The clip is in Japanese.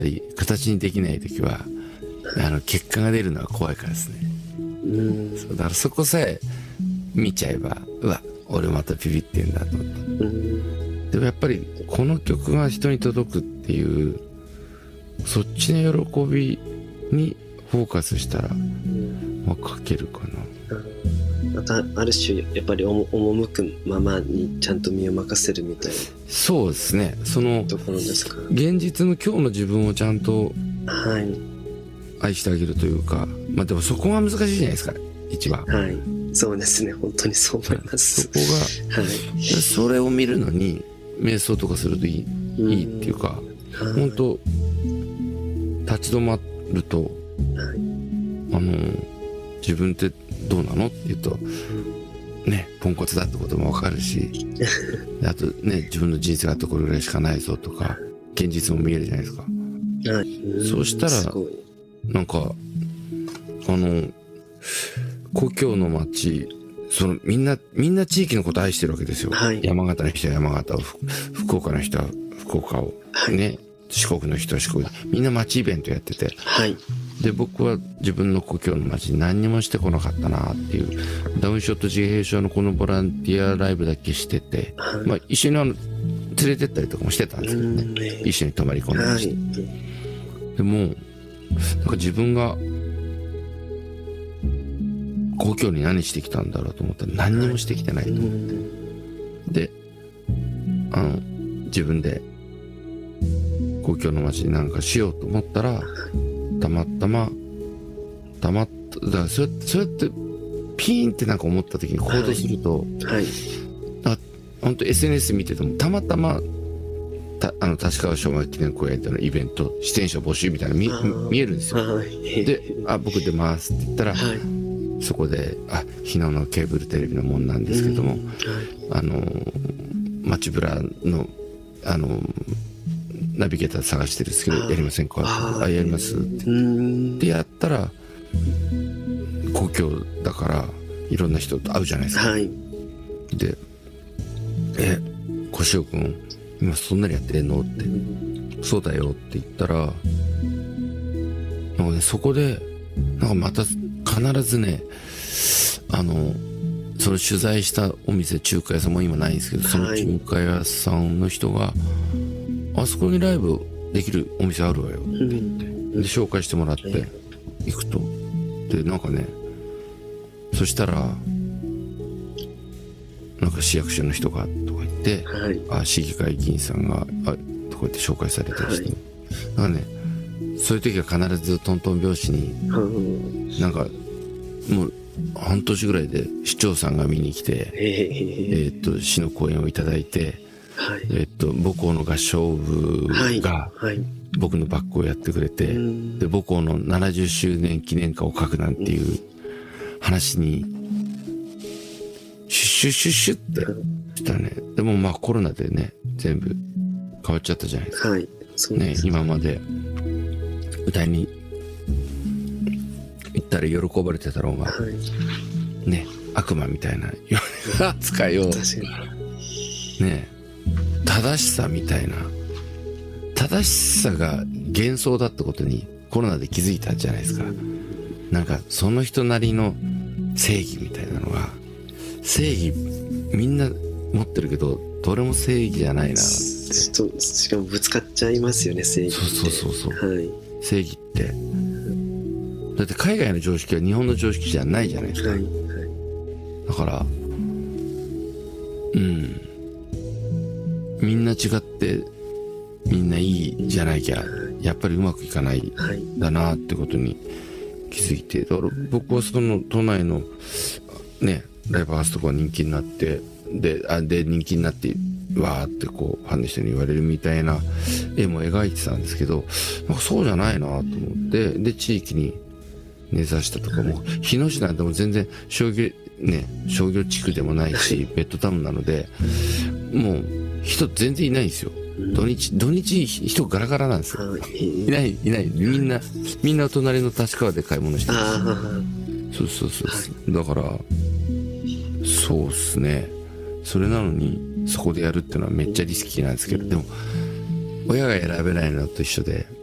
り形にできない時は結果が出るのは怖いからですね。そうだからそこさえ見ちゃえば、うわ俺またビビってんだと思った。でもやっぱりこの曲が人に届くっていうそっちの喜びにフォーカスしたら、まあ、書けるかな。 またある種やっぱり赴くままにちゃんと身を任せるみたいな。 そうですね。そのところですか。 現実の今日の自分をちゃんと愛してあげるというか、まあでもそこが難しいじゃないですか、一番。 はい。そうですね。本当にそう思います。 そこが、はい、それを見るのに瞑想とかするといいっていうか、本当立ち止まると、自分ってどうなのって言うと、ね、ポンコツだってこともわかるし、あとね、自分の人生があとこれぐらいしかないぞとか、現実も見えるじゃないですか。そうしたら、なんか、故郷の町、みんな地域のこと愛してるわけですよ。はい、山形の人は山形を、福岡の人は福岡を、はい、ね、四国の人は四国、みんな町イベントやってて、はい、で僕は自分の故郷の町に何にもしてこなかったなっていう、ダウン症と自閉症のこのボランティアライブだけしてて、はい、まあ一緒に連れてったりとかもしてたんですけどね、一緒に泊まり込んだりして、はい、でもなんか自分が故郷に何してきたんだろうと思ったら何にもしてきてないと思って、で自分で故郷の町に何かしようと思ったら、たまっただからそうやってピーンってなんか思った時に行動すると、はいはい、本当 SNS 見ててもたまたま立川昭和記念公園でのイベント出演者募集みたいなの見えるんですよ。で僕出ますって言ったら、はい、そこで日野のケーブルテレビのもんなんですけども、はい、街ブラのナビゲーター探してるんですけど、やりませんかって、やりますってでやったら、故郷だからいろんな人と会うじゃないですか、はい、で小塩君今そんなにやってんのって、そうだよって言ったら、なんかね、そこでなんかまた必ずね、その取材したお店、中華屋さんも今ないんですけど、その中華屋さんの人が、あそこにライブできるお店あるわよって言って、で紹介してもらって行くと、でなんかね、そしたらなんか市役所の人がとか言って、はい、市議会議員さんがとか言って紹介されたりして、はい、なんかね、そういう時は必ずトントン拍子に、なんかもう半年ぐらいで市長さんが見に来て、市の講演をいただいて、はい、母校の合唱部が僕のバックをやってくれて、で母校の70周年記念歌を書くなんていう話にシュッシュッシュッシュッってしたらね、でもまあコロナでね全部変わっちゃったじゃないですか、はい、そうですね。今まで歌いに行ったら喜ばれてたろうが、はい、ね、悪魔みたいな扱いをね、正しさみたいな、正しさが幻想だってことにコロナで気づいたじゃないですか。なんかその人なりの正義みたいなのが、正義みんな持ってるけどどれも正義じゃないなって。 しかもぶつかっちゃいますよね、正義って。 そう、はい、正義ってだって海外の常識は日本の常識じゃないじゃないですか、はいはい、だからみんな違ってみんないいじゃなきゃやっぱりうまくいかないんだなってことに気づいて、だから僕はその都内のねライブハウスとか人気になって、で人気になってわーってこうファンの人に言われるみたいな絵も描いてたんですけど、なんかそうじゃないなと思って、で地域に根ざしたとかも、日野市なんても全然商業地区でもないしベッドタウンなのでもう人全然いないんですよ。土日人ガラガラなんですよ。いないみんな隣の立川で買い物してるんです。そうだからそうっすね。それなのにそこでやるっていうのはめっちゃリスキーなんですけど、でも親が選べないのと一緒で、